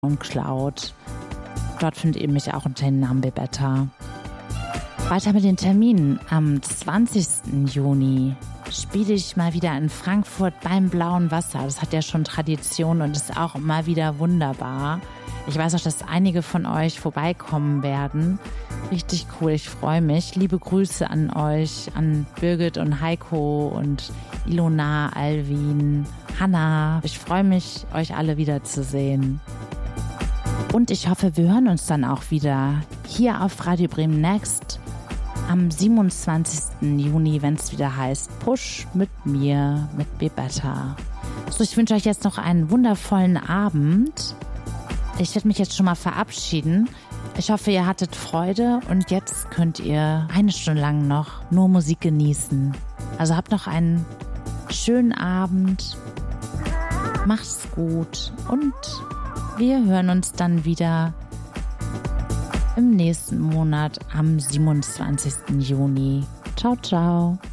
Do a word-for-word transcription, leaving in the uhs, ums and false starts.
Cloud. Dort findet ihr mich auch unter dem Namen Bebetta. Weiter mit den Terminen. Am zwanzigsten Juni spiele ich mal wieder in Frankfurt beim Blauen Wasser. Das hat ja schon Tradition und ist auch immer wieder wunderbar. Ich weiß auch, dass einige von euch vorbeikommen werden. Richtig cool, ich freue mich. Liebe Grüße an euch, an Birgit und Heiko und Ilona, Alvin, Hanna. Ich freue mich, euch alle wiederzusehen. Und ich hoffe, wir hören uns dann auch wieder hier auf Radio Bremen Next am siebenundzwanzigsten Juni, wenn es wieder heißt Push mit mir, mit Bebetta. So, ich wünsche euch jetzt noch einen wundervollen Abend. Ich werde mich jetzt schon mal verabschieden. Ich hoffe, ihr hattet Freude und jetzt könnt ihr eine Stunde lang noch nur Musik genießen. Also habt noch einen schönen Abend. Macht's gut und wir hören uns dann wieder im nächsten Monat am siebenundzwanzigsten Juni. Ciao, ciao.